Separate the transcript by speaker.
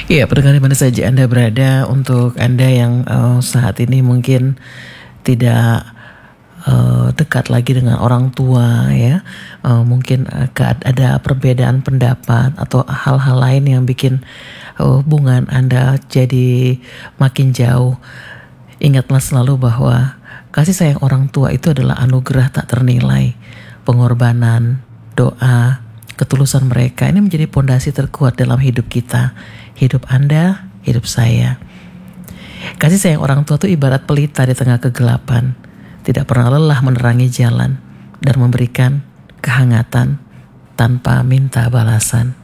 Speaker 1: Ya, pendengar di mana saja Anda berada, untuk Anda yang saat ini mungkin tidak dekat lagi dengan orang tua ya, mungkin ada perbedaan pendapat atau hal-hal lain yang bikin hubungan Anda jadi makin jauh. Ingatlah selalu bahwa kasih sayang orang tua itu adalah anugerah tak ternilai. Pengorbanan, doa, ketulusan mereka ini menjadi pondasi terkuat dalam hidup kita. Hidup Anda, hidup saya. Kasih sayang orang tua itu ibarat pelita di tengah kegelapan. Tidak pernah lelah menerangi jalan dan memberikan kehangatan tanpa minta balasan.